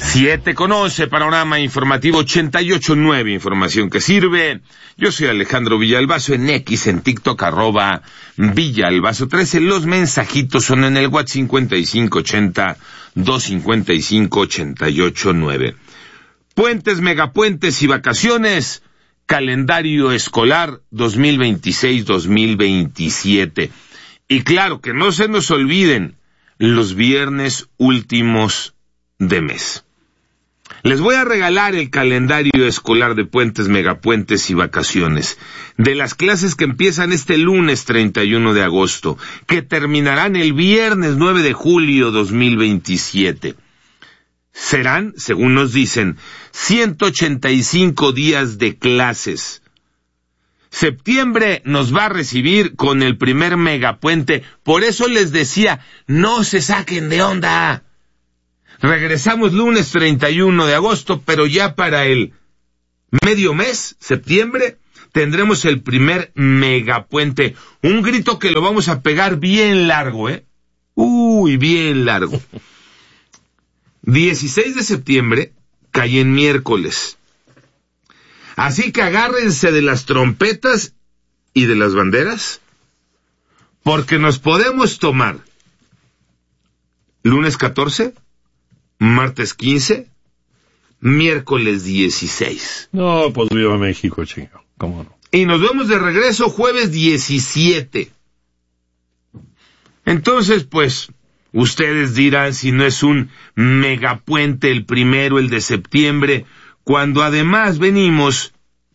7:11, panorama informativo 88.9, información que sirve. Yo soy Alejandro Villalbazo, en X, en TikTok, @Villalbazo13. Los mensajitos son en el WhatsApp 5580-255-88.9. Puentes, megapuentes y vacaciones, calendario escolar 2026-2027. Y claro, que no se nos olviden los viernes últimos de mes. Les voy a regalar el calendario escolar de puentes, megapuentes y vacaciones, de las clases que empiezan este lunes 31 de agosto, que terminarán el viernes 9 de julio 2027. Serán, según nos dicen, 185 días de clases. Septiembre nos va a recibir con el primer megapuente, por eso les decía, no se saquen de onda. Regresamos lunes 31 de agosto, pero ya para el medio mes, septiembre, tendremos el primer megapuente. Un grito que lo vamos a pegar bien largo, bien largo. 16 de septiembre cae en miércoles. Así que agárrense de las trompetas y de las banderas, porque nos podemos tomar lunes 14, martes 15, miércoles 16. No, pues viva México, chingo. ¿Cómo no? Y nos vemos de regreso jueves 17. Entonces, pues, ustedes dirán si no es un megapuente el primero, el de septiembre, cuando además venimos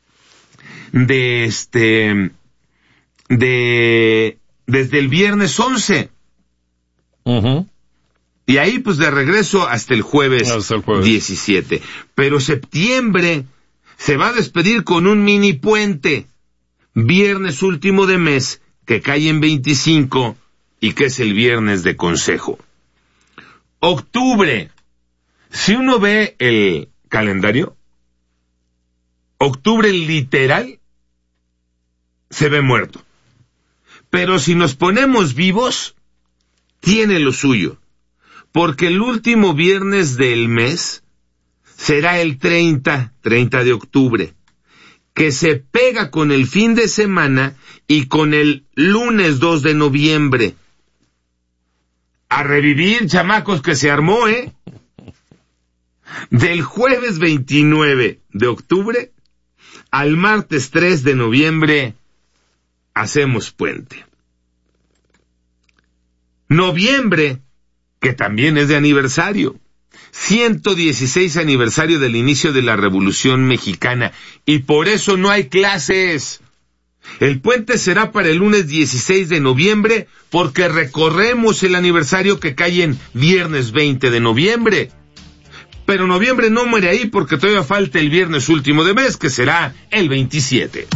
desde el viernes 11. Uh-huh. Y ahí, pues, de regreso hasta el jueves 17. Pero septiembre se va a despedir con un mini puente. Viernes último de mes, que cae en 25 y que es el viernes de consejo. Octubre. Si uno ve el calendario, octubre literal se ve muerto. Pero si nos ponemos vivos, tiene lo suyo. Porque el último viernes del mes será el 30 de octubre, que se pega con el fin de semana y con el lunes 2 de noviembre. A revivir, chamacos, que se armó, Del jueves 29 de octubre al martes 3 de noviembre hacemos puente. Noviembre, que también es de aniversario. 116 aniversario del inicio de la Revolución Mexicana, y por eso no hay clases. El puente será para el lunes 16 de noviembre, porque recorremos el aniversario que cae en viernes 20 de noviembre. Pero noviembre no muere ahí, porque todavía falta el viernes último de mes, que será el 27.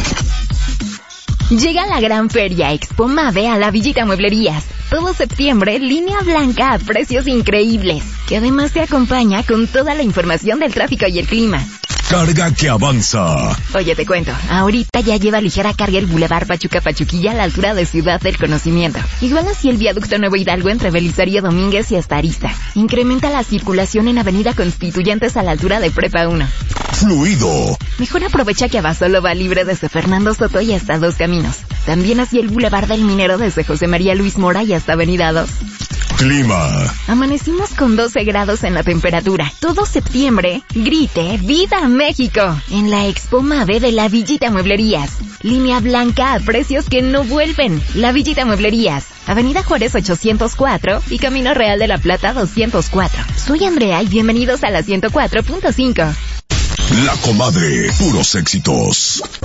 Llega la gran feria Expo Mave a la Villita Mueblerías. Todo septiembre, línea blanca a precios increíbles, que además te acompaña con toda la información del tráfico y el clima. Carga que avanza. Oye, te cuento, ahorita ya lleva ligera carga el Boulevard Pachuca-Pachuquilla a la altura de Ciudad del Conocimiento. Igual así el viaducto Nuevo Hidalgo entre Belisario Domínguez y hasta Arista. Incrementa la circulación en Avenida Constituyentes a la altura de Prepa 1. Fluido. Mejor aprovecha que Abasolo va libre desde Fernando Soto y hasta Dos Caminos. También así el Boulevard del Minero desde José María Luis Mora y hasta Avenida 2. Clima. Amanecimos con 12 grados en la temperatura. Todo septiembre, grite ¡Viva México! En la Expo Mave de la Villita Mueblerías. Línea blanca a precios que no vuelven. La Villita Mueblerías. Avenida Juárez 804 y Camino Real de la Plata 204. Soy Andrea y bienvenidos a la 104.5. La Comadre, puros éxitos.